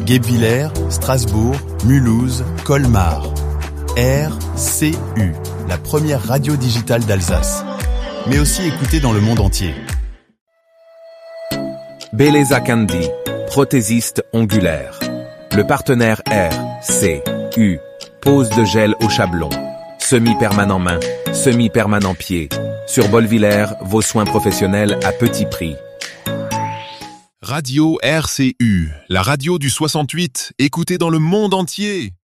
Guebwiller, Strasbourg, Mulhouse, Colmar. RCU, la première radio digitale d'Alsace. Mais aussi écoutée dans le monde entier. Beleza Candy, prothésiste ongulaire. Le partenaire RCU, pose de gel au chablon. Semi-permanent main, semi-permanent pied. Sur Bolvillers, vos soins professionnels à petit prix. Radio RCU, la radio du 68, écoutée dans le monde entier.